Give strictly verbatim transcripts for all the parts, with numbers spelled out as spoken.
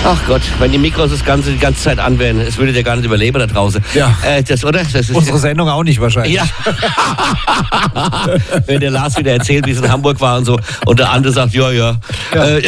Ach Gott, wenn die Mikros das Ganze die ganze Zeit an wären, es würde der gar nicht überleben da draußen. Ja. Äh, das, oder? Das ist Unsere Sendung auch nicht wahrscheinlich. Ja. Wenn der Lars wieder erzählt, wie es in Hamburg war und so, und der andere sagt, ja, ja. ja. Äh,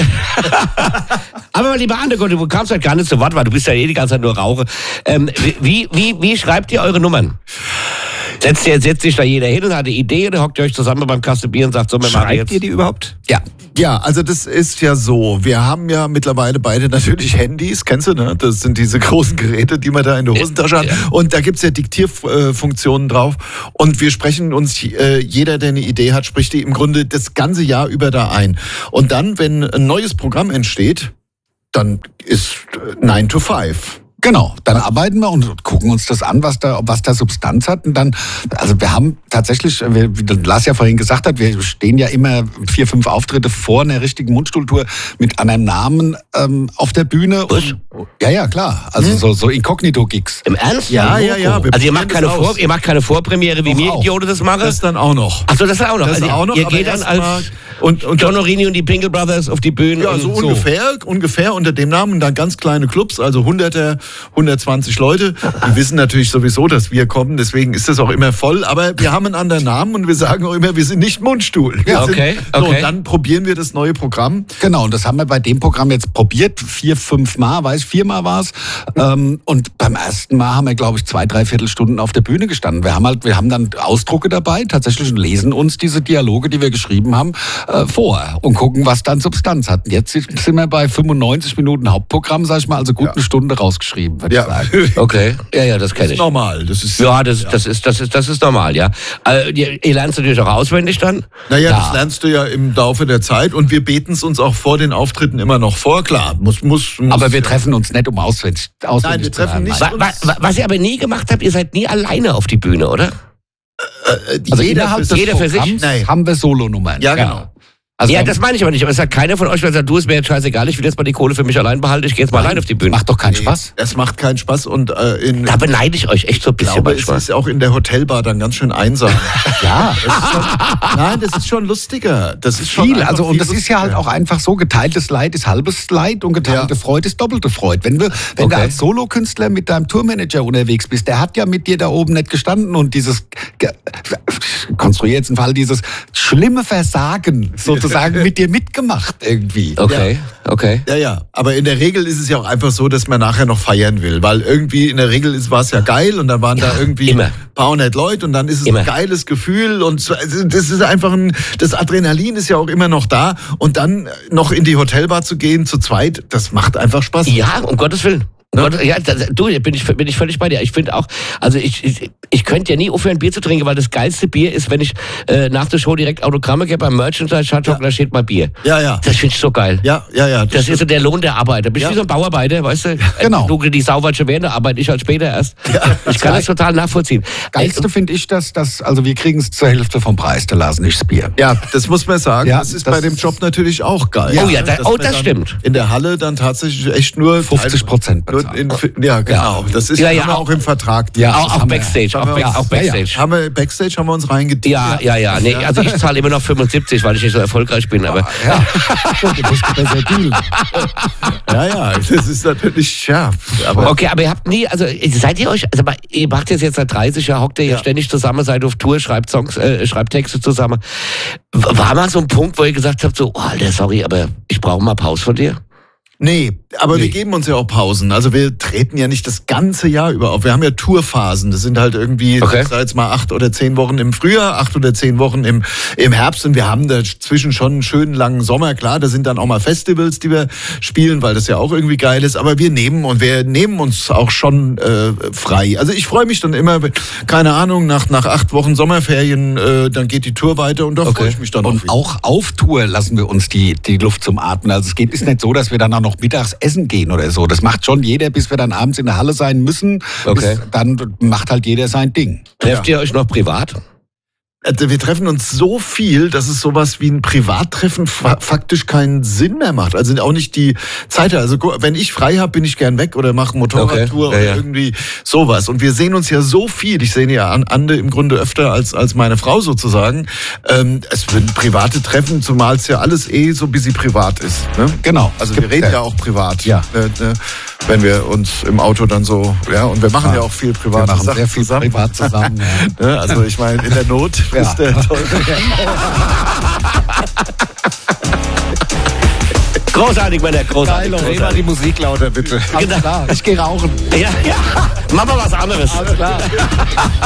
aber lieber Ande, du kamst halt gar nicht zu Wort, weil du bist ja eh die ganze Zeit nur Rauche. Ähm, wie, wie, wie schreibt ihr eure Nummern? Setzt, ihr, setzt sich da jeder hin und hat eine Idee oder hockt ihr euch zusammen beim Kasten Bier und sagt, so, wir machen jetzt... Schreibt ihr die überhaupt? Ja. Ja, also das ist ja so, wir haben ja mittlerweile beide natürlich Handys, kennst du, ne? Das sind diese großen Geräte, die man da in der Hosentasche hat. Ja. Und da gibt's ja Diktierfunktionen drauf. Und wir sprechen uns, äh, jeder, der eine Idee hat, spricht die im Grunde das ganze Jahr über da ein. Und dann, wenn ein neues Programm entsteht, dann ist nine to five. Genau, dann arbeiten wir und gucken uns das an, was da, was da Substanz hat. Und dann, also wir haben tatsächlich, wie Lars ja vorhin gesagt hat, wir stehen ja immer vier, fünf Auftritte vor einer richtigen Mundstuhltour mit einem Namen ähm, auf der Bühne. Und, ja, ja, klar. Also hm? so, so Inkognito-Gigs. Im Ernst? Ja, ja, ja. Also ihr macht, keine Vor, ihr macht keine Vorpremiere, wie mir Idiote das machen? Das dann auch noch. Achso, das auch noch. Das also auch noch, ihr aber geht dann erst mal- als und, und John Orini und die Pinkel Brothers auf die Bühne. Ja, und so ungefähr, ungefähr unter dem Namen und dann ganz kleine Clubs, also hunderter, hundertzwanzig Leute. Die wissen natürlich sowieso, dass wir kommen, deswegen ist das auch immer voll, aber wir haben einen anderen Namen und wir sagen auch immer, wir sind nicht Mundstuhl. Wir Ja, sind, okay, So, okay. und dann probieren wir das neue Programm. Genau, und das haben wir bei dem Programm jetzt probiert, vier, fünf Mal, weiß viermal war es. Ähm, und beim ersten Mal haben wir, glaube ich, zwei, drei Viertelstunden auf der Bühne gestanden. Wir haben halt, wir haben dann Ausdrucke dabei, tatsächlich, und lesen uns diese Dialoge, die wir geschrieben haben, äh, vor und gucken, was dann Substanz hat. Und jetzt sind wir bei fünfundneunzig Minuten Hauptprogramm, sag ich mal, also gut Ja. eine Stunde rausgeschrieben, würde Ja. ich sagen. Okay, ja, ja, das Das kenne ist ich. normal. Das ist, Ja, das, das, ist, das, ist, das ist normal, ja. Äh, ihr, ihr lernt es natürlich auch auswendig dann. Naja, Ja. das lernst du ja im Laufe der Zeit und wir beten es uns auch vor den Auftritten immer noch vor. Klar, muss, muss, muss Aber wir treffen uns nicht, um auswendig, auswendig Nein, wir zu treffen lernen. nicht. Wa, wa, wa, was ihr aber nie gemacht habt, ihr seid nie alleine auf die Bühne, oder? äh, Also jeder innerhalb für des jeder für sich? Programms Nein. haben wir Solonummern. Ja, genau. Also ja, wir das meine ich aber nicht. Aber es sagt keiner von euch, weil er sagt, du, ist mir jetzt scheißegal, ich will jetzt mal die Kohle für mich allein behalten, ich gehe jetzt mal allein auf die Bühne. macht doch keinen Nee, Spaß. Es macht keinen Spaß und äh, in, Da beneide ich euch echt so ein ich bisschen glaube, es manchmal. ist auch in der Hotelbar dann ganz schön einsam. Ja, Das ist schon, nein, das ist schon lustiger. Das ist schon viel. einfach Also und viel das ist ja halt lustiger. auch einfach so, geteiltes Leid ist halbes Leid und geteilte Ja. Freude ist doppelte Freude. Wenn, wir, wenn Okay. du als Solokünstler mit deinem Tourmanager unterwegs bist, der hat ja mit dir da oben nicht gestanden und dieses, ge- ich konstruiere jetzt einen Fall, dieses schlimme Versagen sozusagen mit dir mitgemacht irgendwie. Okay, okay. Ja, ja. Aber in der Regel ist es ja auch einfach so, dass man nachher noch feiern will. Weil irgendwie in der Regel ist- war es ja geil und dann waren Ja, da irgendwie immer. ein paar hundert Leute und dann ist es Immer. ein geiles Gefühl und so- also das ist einfach ein, das Adrenalin ist ja auch immer noch da und dann noch in die Hotelbar zu gehen zu zweit, das macht einfach Spaß. Ja, um Gottes Willen. Um Gott, ja, das, du, bin ich, bin ich völlig bei dir. Ich finde auch, also ich, ich, ich könnte ja nie aufhören, Bier zu trinken, weil das geilste Bier ist, wenn ich äh, nach der Show direkt Autogramme gebe beim Merchandise-Shop, Ja. da steht mal Bier. Ja, ja. Das finde ich so geil. Ja, ja, ja. Das ist so der Lohn der Arbeit. Da bist du Ja. wie so ein Bauarbeiter, weißt du? Genau. Du, die Sau, schon während der Arbeit, ich halt später erst. Ich kann das total nachvollziehen. Geilste finde ich, dass, dass also wir kriegen es zur Hälfte vom Preis, der Lars nicht das Bier. Ja, das muss man sagen. Ja, das ist das bei dem Job natürlich auch geil. Oh ja, da- Dass oh, man das dann stimmt. In der Halle dann tatsächlich echt nur fünfzig Prozent nur bezahlen. in, ja, genau. Das ist Ja, ja, ja, auch, auch im Vertrag. Ja, Auch, das auch haben wir- Backstage, auch, haben wir Back- uns- auch Backstage. Haben wir Backstage haben wir uns reingedient. Ja, ja, ja. Nee, also ich zahle immer noch fünfundsiebzig, weil ich nicht so erfolgreich bin. Aber Ja, du musst besser dealen. ja, ja, das ist natürlich, ja. Aber okay, aber ihr habt nie, also seid ihr euch, also mal, ihr macht das jetzt seit dreißig Jahren, hockt ihr ja Ja. ständig zusammen, seid auf Tour, schreibt Songs, äh, schreibt Texte zusammen. W- War mal so ein Punkt, wo ihr gesagt habt, so, oh, Alter, sorry, aber ich brauche mal Pause von dir? nee, aber wir geben uns ja auch Pausen. Also wir treten ja nicht das ganze Jahr über auf. Wir haben ja Tourphasen. Das sind halt irgendwie, Okay. ich sag jetzt mal, acht oder zehn Wochen im Frühjahr, acht oder zehn Wochen im, im Herbst. Und wir haben dazwischen schon einen schönen langen Sommer. Klar, da sind dann auch mal Festivals, die wir spielen, weil das ja auch irgendwie geil ist. Aber wir nehmen und wir nehmen uns auch schon äh, frei. Also ich freue mich dann immer, wenn- keine Ahnung, nach, nach acht Wochen Sommerferien, äh, dann geht die Tour weiter und da freue ich mich dann Und wieder. auch auf Tour lassen wir uns die, die Luft zum Atmen. Also es geht, ist nicht so, dass wir dann auch noch mittags essen gehen oder so. Das macht schon jeder, bis wir dann abends in der Halle sein müssen. Okay. Bis, dann macht halt jeder sein Ding. Trefft ihr euch noch privat? wir treffen uns so viel, dass es sowas wie ein Privattreffen fa- faktisch keinen Sinn mehr macht. Also auch nicht die Zeit. Also wenn ich frei habe, bin ich gern weg oder mache Motorradtour Okay. Ja, oder ja. irgendwie sowas. Und wir sehen uns ja so viel. Ich sehe ja an Ande im Grunde öfter als als meine Frau sozusagen. Ähm, es sind private Treffen, zumal es ja alles eh so ein bisschen privat ist. Ne? Genau. Also Es wir gibt, reden äh, ja auch privat. ja. Äh, äh, wenn wir uns im Auto dann so, ja, und wir machen ja, ja auch viel Wir private machen Sachen sehr viel zusammen. privat zusammen. Ja. Ne? Also ich meine, in der Not Ja. ist der Teufel. Großartig, Männer, großartig. Dreh mal die Musik lauter, bitte. Alles Genau. klar, ich gehe rauchen. Ja, ja. Mach mal was anderes. Alles klar.